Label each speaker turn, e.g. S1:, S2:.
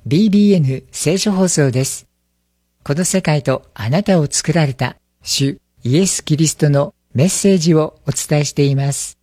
S1: BBN 聖書放送です。この世界とあなたを作られた主イエス・キリストのメッセージをお伝えしています。